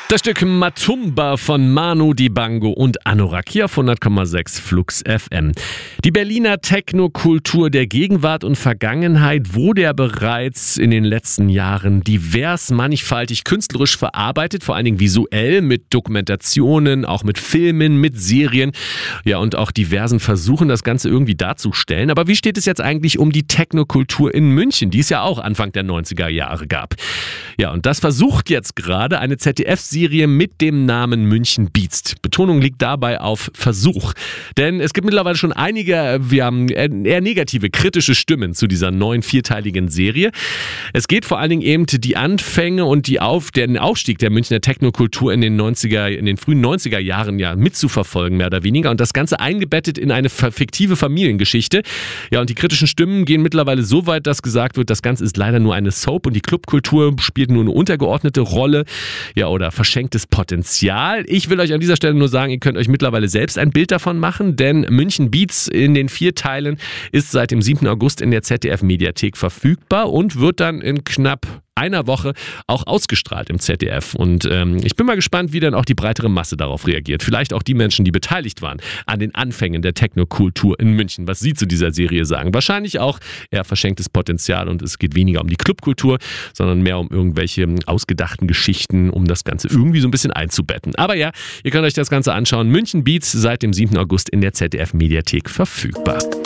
Das Stück Matumba von Manu Dibango und Anorak hier auf 100,6 Flux FM. Die Berliner Technokultur der Gegenwart und Vergangenheit wurde ja bereits in den letzten Jahren divers, mannigfaltig, künstlerisch verarbeitet, vor allen Dingen visuell mit Dokumentationen, auch mit Filmen, mit Serien, ja, und auch diversen Versuchen, das Ganze irgendwie darzustellen. Aber wie steht es jetzt eigentlich um die Technokultur in München, die es ja auch Anfang der 90er Jahre gab? Ja, und das versucht jetzt gerade eine ZDF-Serie mit dem Namen München Beats. Betonung liegt dabei auf Versuch. Denn es gibt mittlerweile schon einige, wir haben eher negative, kritische Stimmen zu dieser neuen vierteiligen Serie. Es geht vor allen Dingen eben die Anfänge und den Aufstieg der Münchner Technokultur in den frühen 90er Jahren ja mitzuverfolgen, mehr oder weniger. Und das Ganze eingebettet in eine fiktive Familiengeschichte. Ja, und die kritischen Stimmen gehen mittlerweile so weit, dass gesagt wird, das Ganze ist leider nur eine Soap und die Clubkultur spielt nur eine untergeordnete Rolle, ja, oder verschenktes Potenzial. Ich will euch an dieser Stelle nur sagen, ihr könnt euch mittlerweile selbst ein Bild davon machen, denn München Beats in den 4 Teilen ist seit dem 7. August in der ZDF-Mediathek verfügbar und wird dann in knapp einer Woche auch ausgestrahlt im ZDF. Und ich bin mal gespannt, wie dann auch die breitere Masse darauf reagiert. Vielleicht auch die Menschen, die beteiligt waren an den Anfängen der Technokultur in München, was sie zu dieser Serie sagen. Wahrscheinlich auch eher verschenktes Potenzial und es geht weniger um die Clubkultur, sondern mehr um irgendwelche ausgedachten Geschichten, um das Ganze irgendwie so ein bisschen einzubetten. Aber ja, ihr könnt euch das Ganze anschauen. München Beats seit dem 7. August in der ZDF-Mediathek verfügbar.